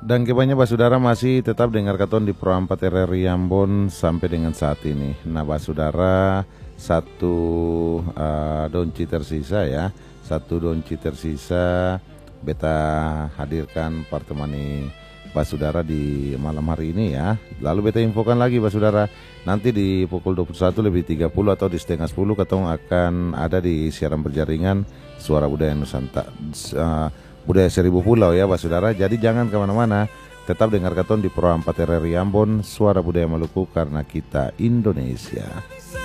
Dan kebanyakan basudara masih tetap dengar katon di Pro 4 RRI Ambon sampai dengan saat ini. Nah basudara, satu donci tersisa ya, satu donci tersisa beta hadirkan partemani basudara di malam hari ini ya. Lalu beta infokan lagi basudara, nanti di pukul 21:30 atau di setengah 10 katong akan ada di siaran berjaringan Suara Budaya Nusantara, Budaya Seribu Pulau ya basudara. Jadi jangan kemana-mana, tetap dengar katon di Pro 4 RRI Ambon, Suara Budaya Maluku, karena kita Indonesia.